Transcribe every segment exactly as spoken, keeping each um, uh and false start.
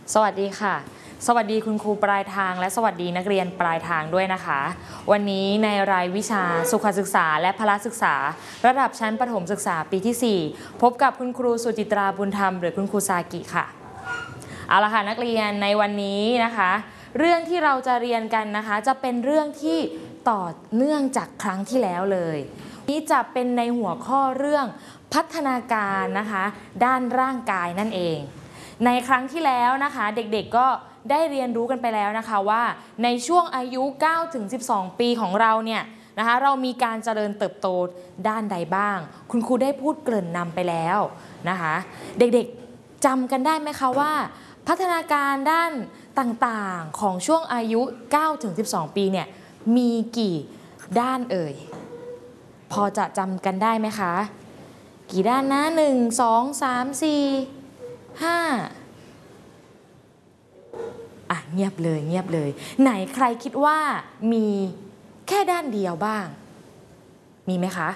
สวัสดีค่ะสวัสดีคุณครูปลายทางและสวัสดีนักเรียนปลายทางด้วยนะคะวันนี้ในรายวิชาสุขศึกษาและพละศึกษาระดับชั้นประถมศึกษาปีที่สี่พบกับคุณครูสุจิตราบุญธรรมหรือคุณครูซากิค่ะเอาละค่ะนักเรียนในวันนี้นะคะเรื่องที่เราจะเรียนกันนะคะจะเป็นเรื่องที่ต่อเนื่องจากครั้งที่แล้วเลยนี่จะเป็นในหัวข้อเรื่องพัฒนาการนะคะด้านร่างกายนั่นเองในครั้งที่แล้วนะคะเด็กๆก็ได้เรียนรู้กันไปแล้วนะคะว่าในช่วงอายุ เก้าถึงสิบสอง ปีของเราเนี่ยนะคะเรามีการเจริญเติบโตด้านใดบ้างคุณครูได้พูดเกริ่นนำไปแล้วนะคะเด็กๆจำกันได้ไหมคะว่าพัฒนาการด้านต่างๆของช่วงอายุ เก้าถึงสิบสอง ปีเนี่ยมีกี่ด้านเอ่ยพอจะจำกันได้ไหมคะกี่ด้านนะหนึ่ง สอง สาม สี่ห้าอ่ะเงียบเลยเงียบเลยไหนใครคิดว่ามีแค่ด้านเดียวบ้างมีไหมคะ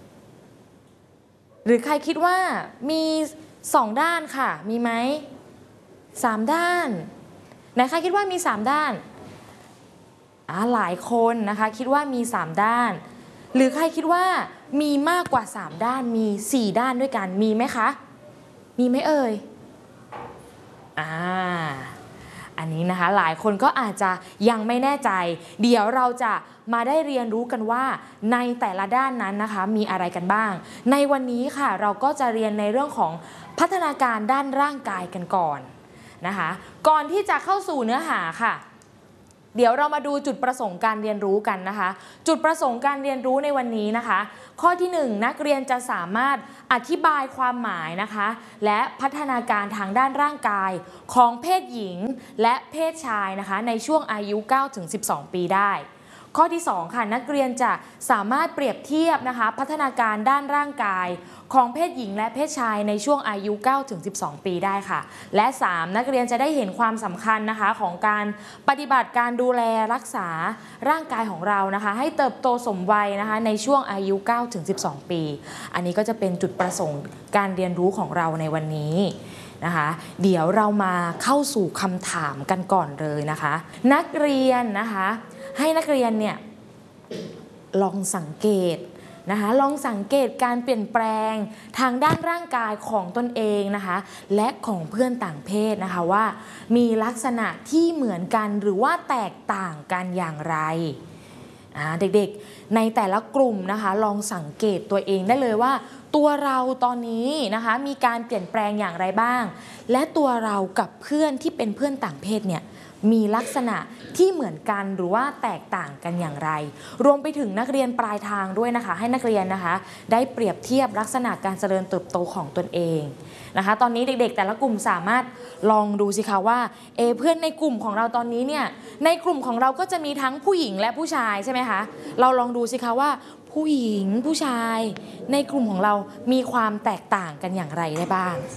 หรือใครคิดว่ามีสองด้านค่ะมีไหมสามด้านไหนใครคิดว่ามีสามด้านอ่ะหลายคนนะคะคิดว่ามีสามด้านหรือใครคิดว่ามีมากกว่าสามด้านมีสี่ด้านด้วยกันมีไหมคะมีไหมเอ่ยอ่าอันนี้นะคะหลายคนก็อาจจะยังไม่แน่ใจเดี๋ยวเราจะมาได้เรียนรู้กันว่าในแต่ละด้านนั้นนะคะมีอะไรกันบ้างในวันนี้ค่ะเราก็จะเรียนในเรื่องของพัฒนาการด้านร่างกายกันก่อนนะคะก่อนที่จะเข้าสู่เนื้อหาค่ะเดี๋ยวเรามาดูจุดประสงค์การเรียนรู้กันนะคะจุดประสงค์การเรียนรู้ในวันนี้นะคะข้อที่หนึ่งนักเรียนจะสามารถอธิบายความหมายนะคะและพัฒนาการทางด้านร่างกายของเพศหญิงและเพศชายนะคะในช่วงอายุ เก้าถึงสิบสอง ปีได้ข้อที่สองค่ะนักเรียนจะสามารถเปรียบเทียบนะคะพัฒนาการด้านร่างกายของเพศหญิงและเพศชายในช่วงอายุ เก้าถึงสิบสอง ปีได้ค่ะและสามนักเรียนจะได้เห็นความสำคัญนะคะของการปฏิบัติการดูแลรักษาร่างกายของเรานะคะให้เติบโตสมวัยนะคะในช่วงอายุ เก้าถึงสิบสอง ปีอันนี้ก็จะเป็นจุดประสงค์การเรียนรู้ของเราในวันนี้นะคะเดี๋ยวเรามาเข้าสู่คำถามกันก่อนเลยนะคะนักเรียนนะคะให้นักเรียนเนี่ยลองสังเกตนะคะลองสังเกตการเปลี่ยนแปลงทางด้านร่างกายของตนเองนะคะและของเพื่อนต่างเพศนะคะว่ามีลักษณะที่เหมือนกันหรือว่าแตกต่างกันอย่างไรเด็กๆในแต่ละกลุ่มนะคะลองสังเกตตัวเองได้เลยว่าตัวเราตอนนี้นะคะมีการเปลี่ยนแปลงอย่างไรบ้างและตัวเรากับเพื่อนที่เป็นเพื่อนต่างเพศเนี่ยมีลักษณะที่เหมือนกันหรือว่าแตกต่างกันอย่างไรรวมไปถึงนักเรียนปลายทางด้วยนะคะให้นักเรียนนะคะได้เปรียบเทียบลักษณะการเจริญเติบโตของตนเองนะคะตอนนี้เด็กๆแต่ละกลุ่มสามารถลองดูสิคะว่าเอเพื่อนในกลุ่มของเราตอนนี้เนี่ยในกลุ่มของเราก็จะมีทั้งผู้หญิงและผู้ชายใช่ไหมคะเราลองดูสิคะว่าผู้หญิงผู้ชายในกลุ่มของเรามีความแตกต่างกันอย่างไรได้บ้าง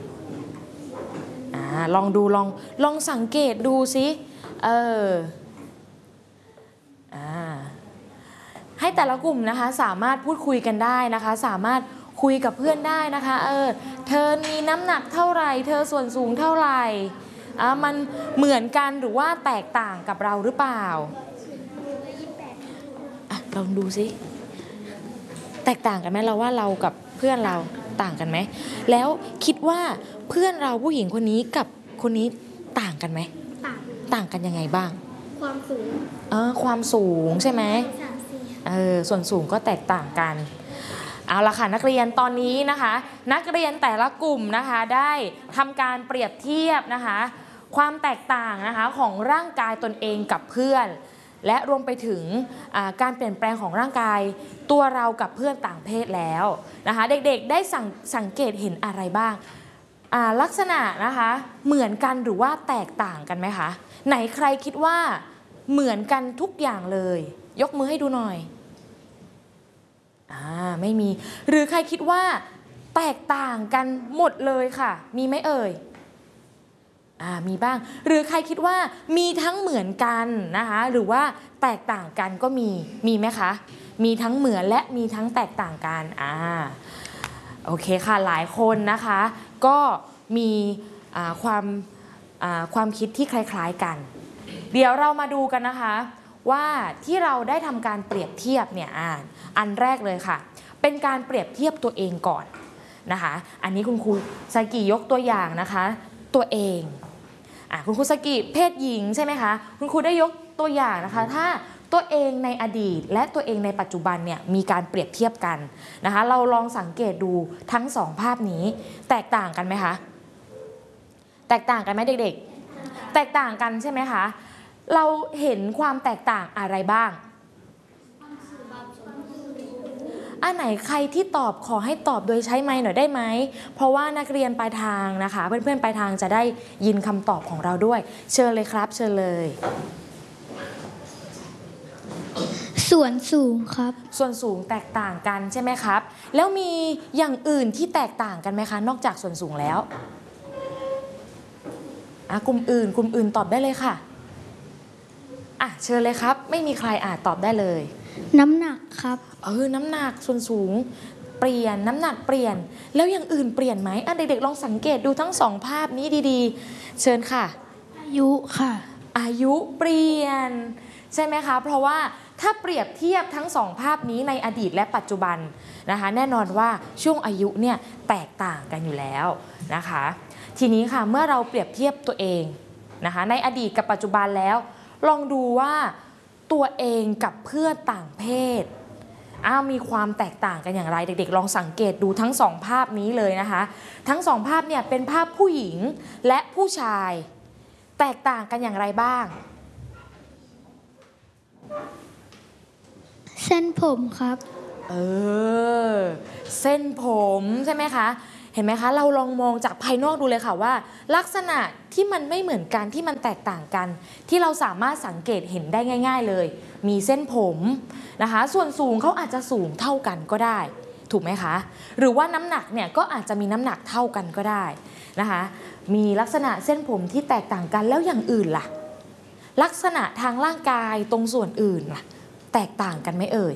อ่าลองดูลองลองสังเกตดูสิเอออ่าให้แต่ละกลุ่มนะคะสามารถพูดคุยกันได้นะคะสามารถคุยกับเพื่อนได้นะคะเออเธอมีน้ำหนักเท่าไหร่เธอส่วนสูงเท่าไหร่อ่ามันเหมือนกันหรือว่าแตกต่างกับเราหรือเปล่าอ่ะลองดูสิแตกต่างกันไหมเราว่าเรากับเพื่อนเราต่างกันไหมแล้วคิดว่าเพื่อนเราผู้หญิงคนนี้กับคนนี้ต่างกันไหมต่างต่างกันยังไงบ้างความสูงเออความสูงใช่ไหมเออส่วนสูงก็แตกต่างกันเอาละค่ะนักเรียนตอนนี้นะคะนักเรียนแต่ละกลุ่มนะคะได้ทำการเปรียบเทียบนะคะความแตกต่างนะคะของร่างกายตนเองกับเพื่อนและรวมไปถึงการเปลี่ยนแปลงของร่างกายตัวเรากับเพื่อนต่างเพศแล้วนะคะเด็กๆได้สังสังเกตเห็นอะไรบ้างลักษณะนะคะเหมือนกันหรือว่าแตกต่างกันไหมคะไหนใครคิดว่าเหมือนกันทุกอย่างเลยยกมือให้ดูหน่อยอ่าไม่มีหรือใครคิดว่าแตกต่างกันหมดเลยค่ะมีไหมเอ่ยอ่ามีบ้างหรือใครคิดว่ามีทั้งเหมือนกันนะคะหรือว่าแตกต่างกันก็มีมีไหมคะมีทั้งเหมือนและมีทั้งแตกต่างกันอ่าโอเคค่ะหลายคนนะคะก็มีความความคิดที่คล้ายๆกันเดี๋ยวเรามาดูกันนะคะว่าที่เราได้ทำการเปรียบเทียบเนี่ยอ่านอันแรกเลยค่ะเป็นการเปรียบเทียบตัวเองก่อนนะคะอันนี้คุณครูซากิยกตัวอย่างนะคะตัวเองอ่ะคุณครูซากิเพศหญิงใช่ไหมคะคุณครูได้ยกตัวอย่างนะคะถ้าตัวเองในอดีตและตัวเองในปัจจุบันเนี่ยมีการเปรียบเทียบกันนะคะเราลองสังเกตดูทั้งสองภาพนี้แตกต่างกันไหมคะแตกต่างกันไหมเด็กๆแตกต่างกันใช่ไหมคะเราเห็นความแตกต่างอะไรบ้างอันไหนใครที่ตอบขอให้ตอบโดยใช้ไมค์หน่อยได้ไหมเพราะว่านักเรียนปลายทางนะคะเพื่อนๆปลายทางจะได้ยินคำตอบของเราด้วยเชิญเลยครับเชิญเลยส่วนสูงครับส่วนสูงแตกต่างกันใช่ไหมครับแล้วมีอย่างอื่นที่แตกต่างกันไหมคะนอกจากส่วนสูงแล้วอ่ะกลุ่มอื่นกลุ่มอื่นตอบได้เลยค่ะอ่ะเชิญเลยครับไม่มีใครอาจตอบได้เลยน้ำหนักครับเออน้ำหนักส่วนสูงเปลี่ยนน้ำหนักเปลี่ยนแล้วอย่างอื่นเปลี่ยนไหมอ่ะเด็กๆลองสังเกตดูทั้งสองภาพนี้ดีๆเชิญค่ะอายุค่ะอายุเปลี่ยนใช่ไหมคะเพราะว่าถ้าเปรียบเทียบทั้งสองภาพนี้ในอดีตและปัจจุบันนะคะแน่นอนว่าช่วงอายุเนี่ยแตกต่างกันอยู่แล้วนะคะทีนี้ค่ะเมื่อเราเปรียบเทียบตัวเองนะคะในอดีตกับปัจจุบันแล้วลองดูว่าตัวเองกับเพื่อนต่างเพศอ้าวมีความแตกต่างกันอย่างไรเด็กๆลองสังเกตดูทั้งสองภาพนี้เลยนะคะทั้งสองภาพเนี่ยเป็นภาพผู้หญิงและผู้ชายแตกต่างกันอย่างไรบ้างเส้นผมครับเออเส้นผมใช่ไหมคะเห็นไหมคะเราลองมองจากภายนอกดูเลยค่ะว่าลักษณะที่มันไม่เหมือนกันที่มันแตกต่างกันที่เราสามารถสังเกตเห็นได้ง่ายๆเลยมีเส้นผมนะคะส่วนสูงเขาอาจจะสูงเท่ากันก็ได้ถูกไหมคะหรือว่าน้ำหนักเนี่ยก็อาจจะมีน้ำหนักเท่ากันก็ได้นะคะมีลักษณะเส้นผมที่แตกต่างกันแล้วอย่างอื่นล่ะลักษณะทางร่างกายตรงส่วนอื่นล่ะแตกต่างกันไหมเอ่ย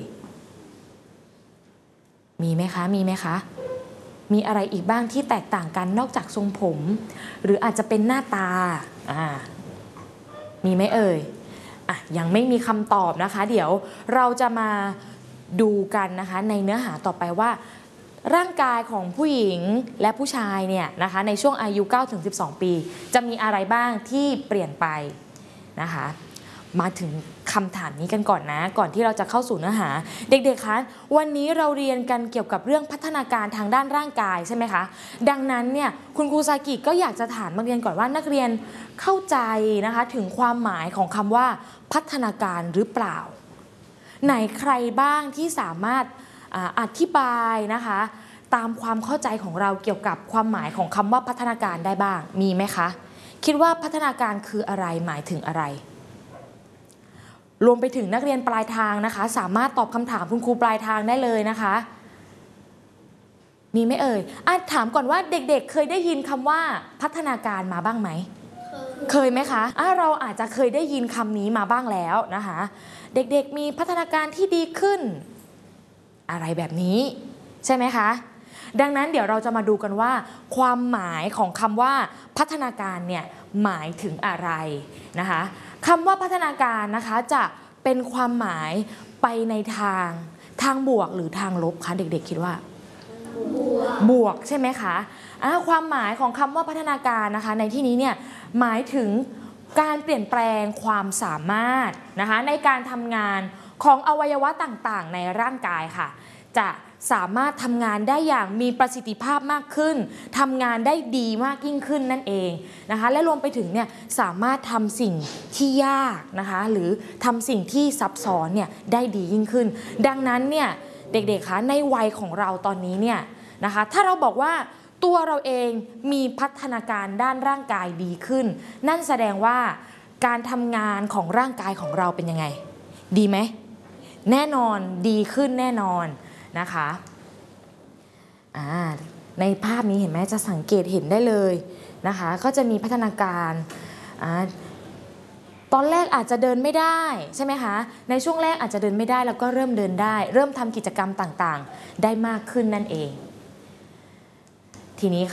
มีไหมคะมีไหมคะมีอะไรอีกบ้างที่แตกต่างกันนอกจากทรงผมหรืออาจจะเป็นหน้าตาอ่ามีไหมเอ่ยอ่ะยังไม่มีคำตอบนะคะเดี๋ยวเราจะมาดูกันนะคะในเนื้อหาต่อไปว่าร่างกายของผู้หญิงและผู้ชายเนี่ยนะคะในช่วงอายุ เก้าถึงสิบสอง ปีจะมีอะไรบ้างที่เปลี่ยนไปนะคะมาถึงคำถามนี้กันก่อนนะก่อนที่เราจะเข้าสู่เนื้อหาเด็กๆคะวันนี้เราเรียนกันเกี่ยวกับเรื่องพัฒนาการทางด้านร่างกายใช่ไหมคะดังนั้นเนี่ยคุณครูซากิก็อยากจะถามนักเรียนก่อนว่านักเรียนเข้าใจนะคะถึงความหมายของคำว่าพัฒนาการหรือเปล่าไหนใครบ้างที่สามารถอธิบายนะคะตามความเข้าใจของเราเกี่ยวกับความหมายของคำว่าพัฒนาการได้บ้างมีไหมคะคิดว่าพัฒนาการคืออะไรหมายถึงอะไรรวมไปถึงนักเรียนปลายทางนะคะสามารถตอบคำถามคุณครูปลายทางได้เลยนะคะมีไหมเอ่ยอ่ะถามก่อนว่าเด็กๆ เเคยได้ยินคำว่าพัฒนาการมาบ้างไหมเคยไหมคะอ่ะเราอาจจะเคยได้ยินคำนี้มาบ้างแล้วนะคะเด็กๆมีพัฒนาการที่ดีขึ้นอะไรแบบนี้ใช่ไหมคะดังนั้นเดี๋ยวเราจะมาดูกันว่าความหมายของคำว่าพัฒนาการเนี่ยหมายถึงอะไรนะคะคำว่าพัฒนาการนะคะจะเป็นความหมายไปในทางทางบวกหรือทางลบคะเด็กๆคิดว่าบวกบวกใช่ไหมคะอ่ะความหมายของคำว่าพัฒนาการนะคะในที่นี้เนี่ยหมายถึงการเปลี่ยนแปลงความสามารถนะคะในการทำงานของอวัยวะต่างๆในร่างกายค่ะจะสามารถทำงานได้อย่างมีประสิทธิภาพมากขึ้นทำงานได้ดีมากยิ่งขึ้นนั่นเองนะคะและรวมไปถึงเนี่ยสามารถทำสิ่งที่ยากนะคะหรือทำสิ่งที่ซับซ้อนเนี่ยได้ดียิ่งขึ้นดังนั้นเนี่ยเด็กๆคะในวัยของเราตอนนี้เนี่ยนะคะถ้าเราบอกว่าตัวเราเองมีพัฒนาการด้านร่างกายดีขึ้นนั่นแสดงว่าการทำงานของร่างกายของเราเป็นยังไงดีไหมแน่นอนดีขึ้นแน่นอนนะคะอ่าในภาพนี้เห็นไหมจะสังเกตเห็นได้เลยนะคะก็จะมีพัฒนาการอ่าตอนแรกอาจจะเดินไม่ได้ใช่ไหมคะในช่วงแรกอาจจะเดินไม่ได้แล้วก็เริ่มเดินได้เริ่มทำกิจกรรมต่างๆได้มากขึ้นนั่นเองทีนี้ค่ะพั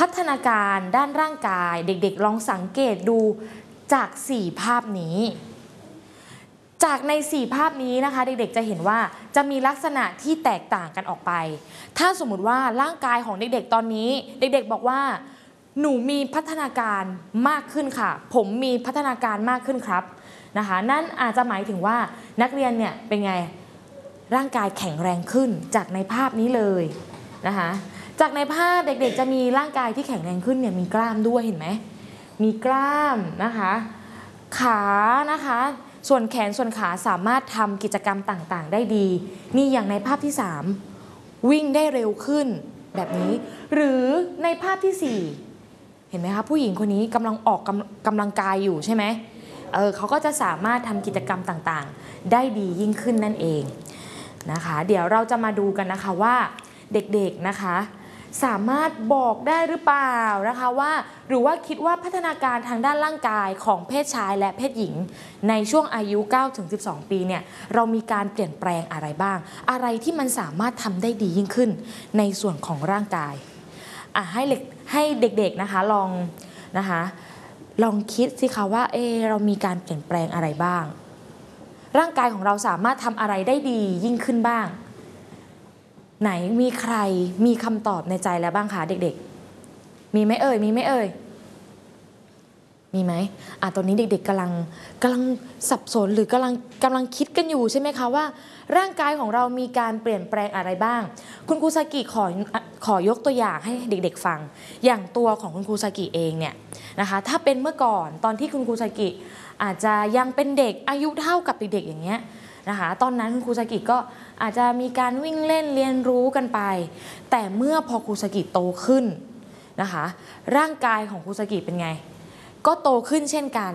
พัฒนาการด้านร่างกายเด็กๆลองสังเกตดูจากสี่ภาพนี้จากในสี่ภาพนี้นะคะเด็กๆจะเห็นว่าจะมีลักษณะที่แตกต่างกันออกไปถ้าสมมุติว่าร่างกายของเด็กๆตอนนี้เด็กๆบอกว่าหนูมีพัฒนาการมากขึ้นค่ะผมมีพัฒนาการมากขึ้นครับนะคะนั่นอาจจะหมายถึงว่านักเรียนเนี่ยเป็นไงร่างกายแข็งแรงขึ้นจากในภาพนี้เลยนะคะจากในภาพเด็กๆจะมีร่างกายที่แข็งแรงขึ้นเนี่ยมีกล้ามด้วยเห็นไหมมีกล้ามนะคะขานะคะส่วนแขนส่วนขาสามารถทำกิจกรรมต่างๆได้ดีนี่อย่างในภาพที่สามวิ่งได้เร็วขึ้นแบบนี้หรือในภาพที่สี่เห็นไหมคะผู้หญิงคนนี้กำลังออกกำกำลังกายอยู่ใช่ไหมเออเขาก็จะสามารถทำกิจกรรมต่างๆได้ดียิ่งขึ้นนั่นเองนะคะเดี๋ยวเราจะมาดูกันนะคะว่าเด็กๆนะคะสามารถบอกได้หรือเปล่านะคะว่าหรือว่าคิดว่าพัฒนาการทางด้านร่างกายของเพศชายและเพศหญิงในช่วงอายุ เก้าถึงสิบสอง ปีเนี่ยเรามีการเปลี่ยนแปลงอะไรบ้างอะไรที่มันสามารถทำได้ดียิ่งขึ้นในส่วนของร่างกายอ่ะให้เด็กให้เด็กๆนะคะลองนะคะลองคิดสิคะว่าเออเรามีการเปลี่ยนแปลงอะไรบ้างร่างกายของเราสามารถทำอะไรได้ดียิ่งขึ้นบ้างไหนมีใครมีคำตอบในใจแล้วบ้างคะเด็กๆมีไหมเอ่ยมีไหมเอ่ยมีไหมอ่ะตอนนี้เด็กๆกำลังกำลังสับสนหรือกำลังกำลังคิดกันอยู่ใช่ไหมคะว่าร่างกายของเรามีการเปลี่ยนแปลงอะไรบ้างคุณครูซากิขอขอยกตัวอย่างให้เด็กๆฟังอย่างตัวของคุณครูซากิเองเนี่ยนะคะถ้าเป็นเมื่อก่อนตอนที่คุณครูซากิอาจจะยังเป็นเด็กอายุเท่ากับเด็กๆอย่างเงี้ยนะคะตอนนั้นคุณครูซากิก็อาจจะมีการวิ่งเล่นเรียนรู้กันไปแต่เมื่อพอครูซากิโตขึ้นนะคะร่างกายของครูซากิเป็นไงก็โตขึ้นเช่นกัน